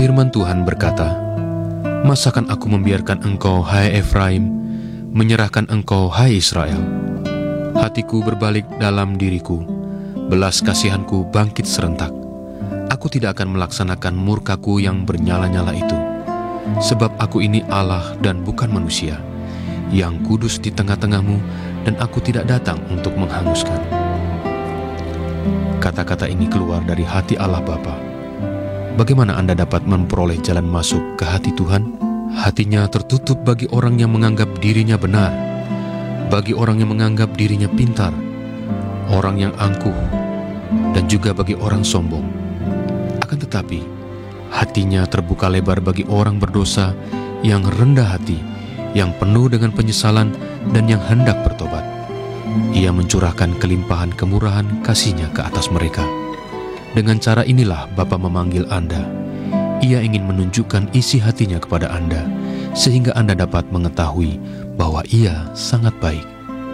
Firman Tuhan berkata, "Masakan aku membiarkan engkau, hai Efraim, menyerahkan engkau, hai Israel? Hatiku berbalik dalam diriku, belas kasihanku bangkit serentak. Aku tidak akan melaksanakan murkaku yang bernyala-nyala itu. Sebab aku ini Allah dan bukan manusia, yang kudus di tengah-tengahmu, dan aku tidak datang untuk menghanguskan." Kata-kata ini keluar dari hati Allah Bapa. Bagaimana Anda dapat memperoleh jalan masuk ke hati Tuhan? Hatinya tertutup bagi orang yang menganggap dirinya benar, bagi orang yang menganggap dirinya pintar, orang yang angkuh, dan juga bagi orang sombong. Akan tetapi, hatinya terbuka lebar bagi orang berdosa yang rendah hati, yang penuh dengan penyesalan dan yang hendak bertobat. Ia mencurahkan kelimpahan kemurahan kasih-Nya ke atas mereka. Dengan cara inilah Bapa memanggil Anda. Ia ingin menunjukkan isi hatinya kepada Anda, sehingga Anda dapat mengetahui bahwa Ia sangat baik.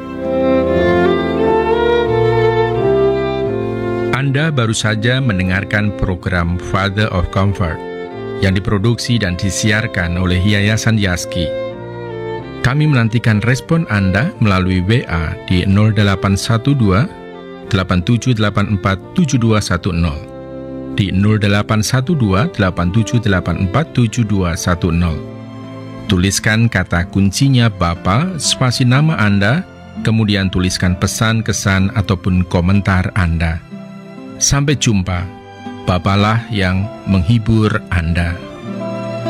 Anda baru saja mendengarkan program Father of Comfort yang diproduksi dan disiarkan oleh Yayasan Yaski. Kami menantikan respon Anda melalui WA di 0812 8784 7210, di 0812 8784 7210. Tuliskan kata kuncinya Bapa, spasi nama Anda, kemudian tuliskan pesan, kesan, ataupun komentar Anda. Sampai jumpa. Bapalah yang menghibur Anda.